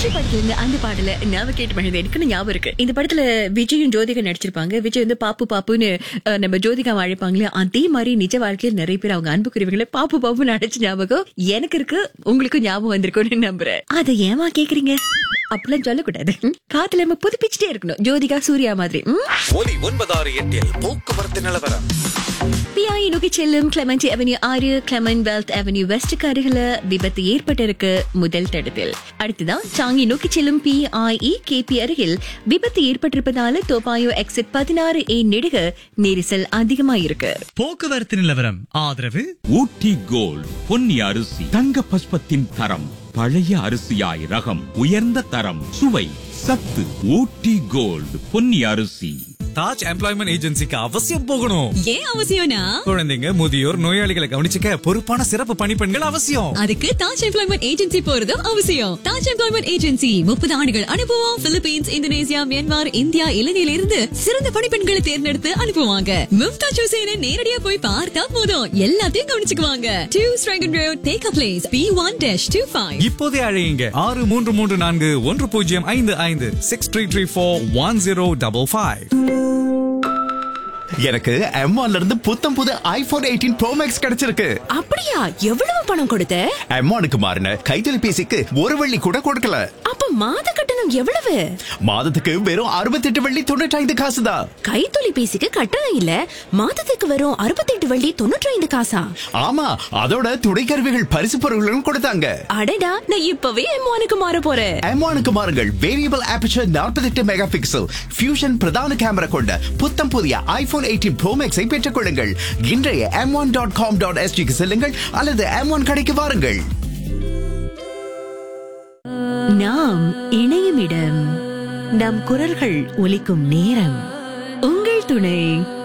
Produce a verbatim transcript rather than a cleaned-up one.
குஷி படத்துல இருந்து அந்த பாடல ஞாபகம் கேட்டு மகிழ்ந்து எனக்கு ஞாபகம் இருக்கு. இந்த படத்துல விஜயும் ஜோதிகா நடிச்சிருப்பாங்க. விஜய் வந்து பாப்பு பாப்புன்னு நம்ம ஜோதிகா அழைப்பாங்களே, அதே மாதிரி நிஜ வாழ்க்கையில் நிறைய பேர் அவங்க அன்புக்குரியவர்களை பாப்பு பாப்புன்னு அழைச்ச ஞாபகம் எனக்கு இருக்கு. உங்களுக்கு ஞாபகம் வந்திருக்கும்னு நம்புறேன். அதை ஏமா கேக்குறீங்க? அப்படிலாம் சொல்லக்கூடாது. காத்துல நம்ம புதுப்பிச்சுட்டே இருக்கணும், ஜோதிகா சூர்யா மாதிரி. ஒலி ஒன்பதாறு எட்டில் போக்குவரத்து நிலவரம். பிஐ நோக்கி செல்லும் கிளெமென்டி அவென்யூ ஆறு, கிளெமன் வெல்த் அவென்யூ வெஸ்டுக்கு அருகில விபத்து ஏற்பட்டிருக்கு முதல் தடத்தில். அடுத்துதான் சாங்கி நோக்கி செல்லும் பிஐஇ கேபி அருகில் விபத்து ஏற்பட்டிருப்பதால தோப்பாயோ எக்ஸிட் பதினாறு ஏ நெடுக நெரிசல் அதிகமா இருக்கு. போக்குவரத்து நிலவரம் ஆதரவு ஊட்டி கோல்ட் பொன்னி அரிசி தங்க பஸ்பத்தின் தரம், பழைய அரிசியாய் ரகம், உயர்ந்த தரம், சுவை, சத்து. ஊட்டி கோல்ட் பொன்னி அரிசி. தாஜ் எம்ப்ளாய்மெண்ட் ஏஜென்சிக்கு அவசியம் போகணும். ஏன் அவசியம்னா, குழந்தைங்க, முதியோர், நோயாளிகளை கவனிச்சுக்க பொறுப்பான சிறப்பு பணிப்பெண்கள் அவசியம். அதுக்கு தாஜ் எம்ப்ளாய்மெண்ட் ஏஜென்சி போறதும் அவசியம். தாஜ் எம்ப்ளாய்மெண்ட் ஏஜென்சி முப்பது ஆண்டுகள் அனுபவம். பிலிப்பீன்ஸ், இந்தோனேசியா, மியான்மர், இந்தியா, இலங்கையில இருந்து சிறந்த பணிப்பெண்களை தேர்ந்தெடுத்து அனுப்புவாங்க. மும்தாஜ் ஹுசேனை நேரடியா போய் பார்த்தா போதும், எல்லாத்தையும் கவனிச்சுக்குவாங்க. Two ஸ்ட்ரைகன் road, take a place, B one dash two five. இப்போதே அழையுங்க ஆறு மூன்று மூன்று நான்கு ஒன்று பூஜ்ஜியம் ஐந்து ஐந்து six three three four one zero double five. எனக்கு எம் ஒன்ல இருந்து புத்தம் புது ஐபோன் எயிட்டீன் ப்ரோ மேக்ஸ் கிடைச்சிருக்கு. அப்படியா? எவ்வளவு பணம் கொடுத்த? எம் ஒன்னுக்கு மாறின கைத்தொலைபேசிக்கு ஒரு வெள்ளி கூட கொடுக்கல. அப்ப மாத கட்டணம் எவ்வளவு? மாதத்துக்கு வெறும் அறுபத்தி எட்டு வெள்ளி தொண்ணூற்றி ஐந்து காசு தான். கைத்தொலைபேசிக்கு கட்டணம் இல்ல, மாதத்துக்கு வெறும் அறுபத்தி எட்டு வெள்ளி தொண்ணூற்றி ஐந்து காசா? ஆமா, அதோட துணைக்கருவிகள் பரிசு பொருட்களும் கொடுத்தாங்க. அடடா, நான் இப்பவே எம் ஒன்னுக்கு மாற போறேன். எம் ஒன்னுக்கு மாறுங்கள். வேரியபிள் ஆபர்ச்சர் நாற்பத்தி எட்டு மெகா பிக்சல் ஃபியூஷன் பிரதான கேமரா கொண்ட புத்தம் புதிய ஐபோன் எயிட்டீன் ப்ரோ மேக்ஸை பெற்றுக் கொள்ளுங்கள். இன்றைய M one dot com dot எஸ்டிக்கு செல்லுங்கள் அல்லது எம் ஒன் கடைக்கு வாருங்கள். நாம் இணையும் இடம், நம் குரல்கள் ஒலிக்கும் நேரம். உங்கள் துணை